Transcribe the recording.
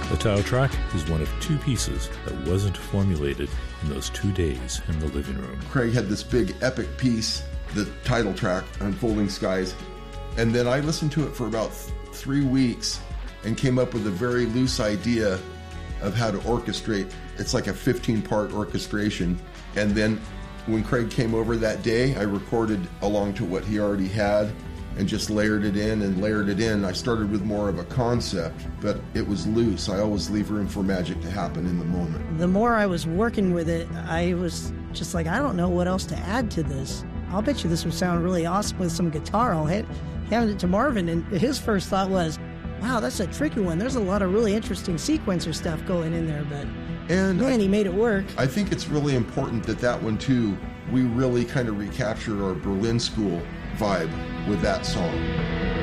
The title track is one of two pieces that wasn't formulated in those 2 days in the living room. Craig had this big epic piece, the title track, Unfolding Skies, and then I listened to it for about 3 weeks and came up with a very loose idea of how to orchestrate. It's like a 15-part orchestration. And then when Craig came over that day, I recorded along to what he already had and just layered it in and layered it in. I started with more of a concept, but it was loose. I always leave room for magic to happen in the moment. The more I was working with it, I was just like, I don't know what else to add to this. I'll bet you this would sound really awesome with some guitar. I'll hand it to Marvin, and his first thought was, wow, that's a tricky one. There's a lot of really interesting sequencer stuff going in there, but man, he made it work. I think it's really important that one too, we really kind of recapture our Berlin School vibe with that song.